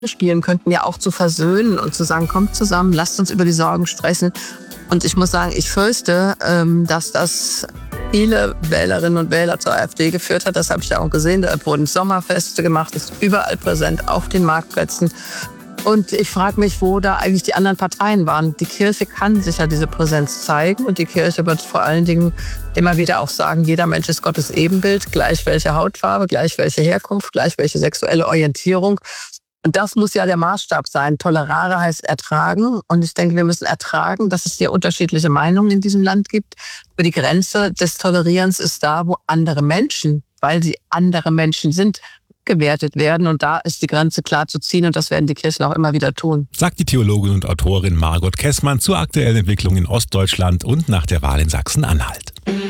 spielen könnten, ja auch zu versöhnen und zu sagen, kommt zusammen, lasst uns über die Sorgen sprechen. Und ich muss sagen, ich fürchte, dass das viele Wählerinnen und Wähler zur AfD geführt hat. Das habe ich ja auch gesehen. Da wurden Sommerfeste gemacht, ist überall präsent auf den Marktplätzen. Und ich frage mich, wo da eigentlich die anderen Parteien waren. Die Kirche kann sicher diese Präsenz zeigen und die Kirche wird vor allen Dingen immer wieder auch sagen, jeder Mensch ist Gottes Ebenbild, gleich welche Hautfarbe, gleich welche Herkunft, gleich welche sexuelle Orientierung. Und das muss ja der Maßstab sein. Tolerare heißt ertragen. Und ich denke, wir müssen ertragen, dass es hier unterschiedliche Meinungen in diesem Land gibt. Aber die Grenze des Tolerierens ist da, wo andere Menschen, weil sie andere Menschen sind, gewertet werden. Und da ist die Grenze klar zu ziehen. Und das werden die Kirchen auch immer wieder tun. Sagt die Theologin und Autorin Margot Kessmann zur aktuellen Entwicklung in Ostdeutschland und nach der Wahl in Sachsen-Anhalt.